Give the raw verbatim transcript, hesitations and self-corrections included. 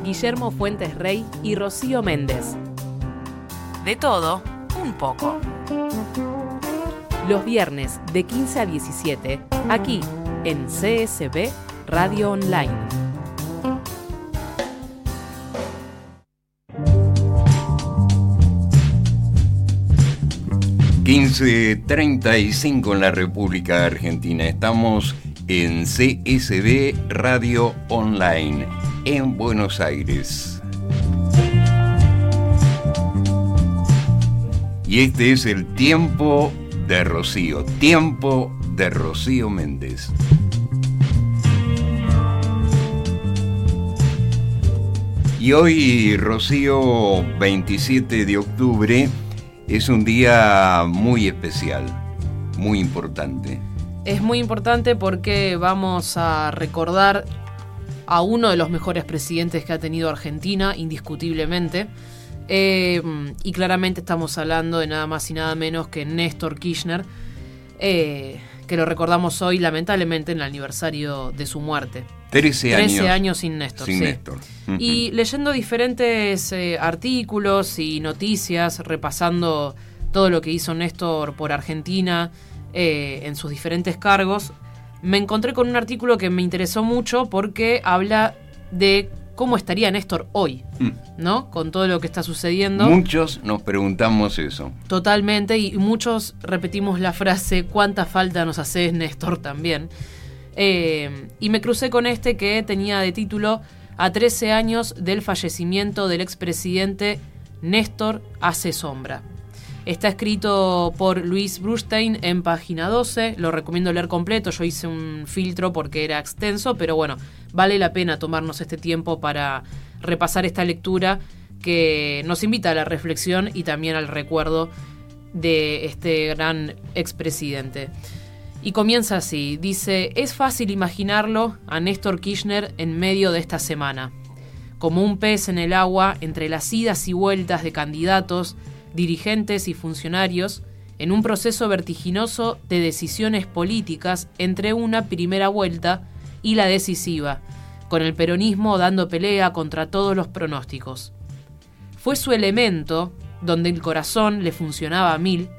Guillermo Fuentes Rey y Rocío Méndez. De todo, un poco. Los viernes de quince a diecisiete, aquí en C S B Radio Online. quince treinta y cinco en la República Argentina. Estamos en C S B Radio Online, en Buenos Aires. Y este es el tiempo de Rocío, tiempo de Rocío Méndez. Y hoy, Rocío, veintisiete de octubre, es un día muy especial, muy importante. Es muy importante porque vamos a recordar a uno de los mejores presidentes que ha tenido Argentina, indiscutiblemente. Eh, y claramente estamos hablando de nada más y nada menos que Néstor Kirchner, eh, que lo recordamos hoy, lamentablemente, en el aniversario de su muerte. Trece años. Trece años sin Néstor, sin sí. Néstor. Uh-huh. Y leyendo diferentes eh, artículos y noticias, repasando todo lo que hizo Néstor por Argentina eh, en sus diferentes cargos, me encontré con un artículo que me interesó mucho porque habla de cómo estaría Néstor hoy, mm. ¿no? Con todo lo que está sucediendo. Muchos nos preguntamos eso. Totalmente, y muchos repetimos la frase, ¿cuánta falta nos haces, Néstor, también? Eh, y me crucé con este que tenía de título A trece años del fallecimiento del expresidente, Néstor hace sombra. Está escrito por Luis Brustein en página doce, lo recomiendo leer completo, yo hice un filtro porque era extenso, pero bueno, vale la pena tomarnos este tiempo para repasar esta lectura que nos invita a la reflexión y también al recuerdo de este gran expresidente. Y comienza así, dice, es fácil imaginarlo a Néstor Kirchner en medio de esta semana, como un pez en el agua entre las idas y vueltas de candidatos, dirigentes y funcionarios, en un proceso vertiginoso de decisiones políticas entre una primera vuelta y la decisiva, con el peronismo dando pelea contra todos los pronósticos. Fue su elemento, donde el corazón le funcionaba a mil,